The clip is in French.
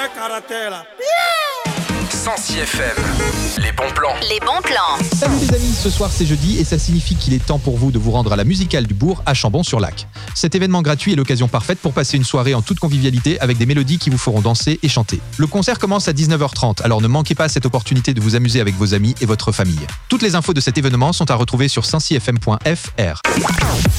106 FM, les bons plans. Les bons plans. Salut les amis, ce soir c'est jeudi et ça signifie qu'il est temps pour vous de vous rendre à la musicale du Bourg à Chambon-sur-Lac. Cet événement gratuit est l'occasion parfaite pour passer une soirée en toute convivialité avec des mélodies qui vous feront danser et chanter. Le concert commence à 19h30, alors ne manquez pas cette opportunité de vous amuser avec vos amis et votre famille. Toutes les infos de cet événement sont à retrouver sur 106fm.fr.